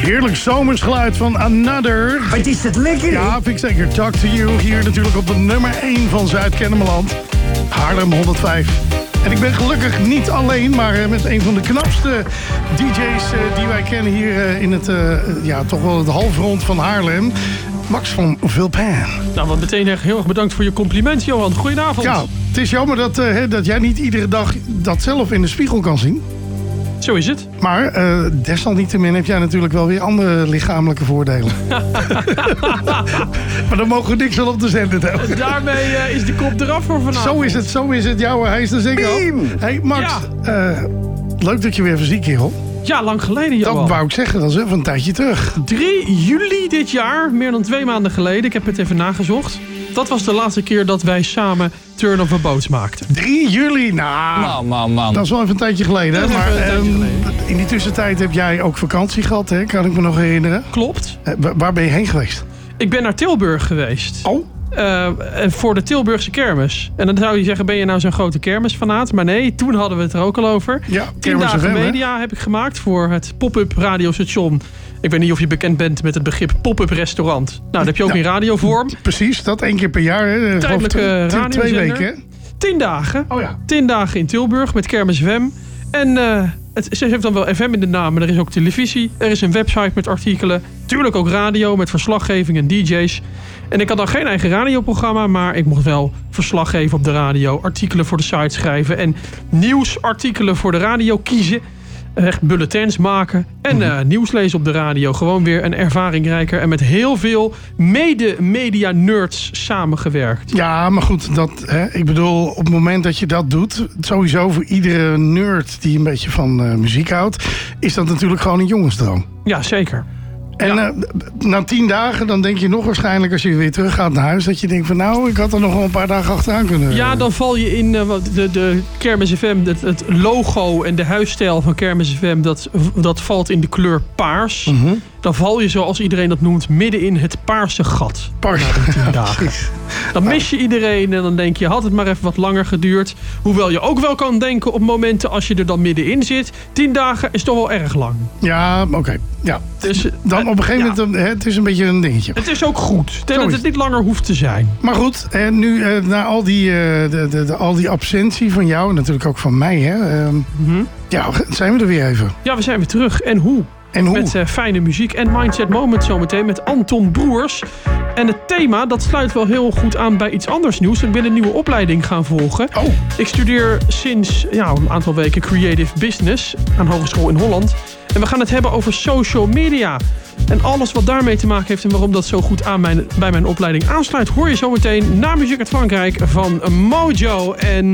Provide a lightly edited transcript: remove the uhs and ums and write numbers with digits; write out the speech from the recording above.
Heerlijk zomersgeluid van Another. Wat is dat lekker, Ja, vind ik zeker. Talk to You. Hier natuurlijk op de nummer 1 van Zuid-Kennemerland. Haarlem 105. En ik ben gelukkig niet alleen, maar met een van de knapste DJ's die wij kennen hier in het, toch wel het halfrond van Haarlem. Max van Vulpen. Nou, wat meteen heel erg bedankt voor je compliment, Johan. Goedenavond. Ja, het is jammer dat jij niet iedere dag dat zelf in de spiegel kan zien. Zo is het. Maar desalniettemin heb jij natuurlijk wel weer andere lichamelijke voordelen. Maar daar mogen we niks van op de zender hebben. Daarmee is de kop eraf voor vanavond. Zo is het. Ja, hij is er zeker al. Hey Max, leuk dat je weer fysiek, kerel. Ja, lang geleden, Johan. Dat wou ik zeggen, dat is even een tijdje terug. 3 juli dit jaar, meer dan 2 maanden geleden. Ik heb het even nagezocht. Dat was de laatste keer dat wij samen Turn of a Boats maakten. 3 juli, man. Dat is wel even een tijdje geleden. Hè? Maar in die tussentijd heb jij ook vakantie gehad, hè? Kan ik me nog herinneren. Klopt. Waar ben je heen geweest? Ik ben naar Tilburg geweest. Oh. Voor de Tilburgse kermis. En dan zou je zeggen, ben je nou zo'n grote kermisfanaat? Maar nee, toen hadden we het er ook al over. Ja, 10 dagen media heb ik gemaakt voor het pop-up radiostation. Ik weet niet of je bekend bent met het begrip pop-up restaurant. Nou, daar heb je ook in radiovorm. Precies, dat 1 keer per jaar. Hè. Tijdelijke radiozender. 2 weken, hè? 10 dagen. Oh ja. 10 dagen in Tilburg met Kermis FM. En ze heeft dan wel FM in de naam, maar er is ook televisie. Er is een website met artikelen. Tuurlijk ook radio met verslaggeving en DJ's. En ik had dan geen eigen radioprogramma, maar ik mocht wel verslag geven op de radio. Artikelen voor de site schrijven en nieuwsartikelen voor de radio kiezen. Echt bulletins maken en nieuws lezen op de radio. Gewoon weer een ervaringrijker en met heel veel mede-media-nerds samengewerkt. Ja, maar goed, ik bedoel, op het moment dat je dat doet, sowieso voor iedere nerd die een beetje van muziek houdt, is dat natuurlijk gewoon een jongensdroom. Ja, zeker. En na 10 dagen, dan denk je nog waarschijnlijk als je weer terug gaat naar huis, dat je denkt van nou, ik had er nog wel een paar dagen achteraan kunnen. Ja, dan val je in de Kermis FM, het logo en de huisstijl van Kermis FM, dat valt in de kleur paars. Mm-hmm. Dan val je, zoals iedereen dat noemt, midden in het paarse gat. Paars. Na 10 dagen. Dan mis je iedereen en dan denk je, had het maar even wat langer geduurd. Hoewel je ook wel kan denken op momenten als je er dan middenin zit. 10 dagen is toch wel erg lang. Ja, oké. Ja. Dus, dan op een gegeven moment, het is een beetje een dingetje. Het is ook goed, dat het niet langer hoeft te zijn. Maar goed, nu na al die absentie van jou, en natuurlijk ook van mij, hè, zijn we er weer even. Ja, we zijn weer terug. En hoe? Met fijne muziek en Mindset Moment zometeen met Anton Broers. En het thema, dat sluit wel heel goed aan bij iets anders nieuws. Ik ben een nieuwe opleiding gaan volgen. Oh. Ik studeer sinds een aantal weken Creative Business aan Hogeschool in Holland. En we gaan het hebben over social media. En alles wat daarmee te maken heeft en waarom dat zo goed bij mijn opleiding aansluit, hoor je zometeen na Muziek uit Frankrijk van Mojo en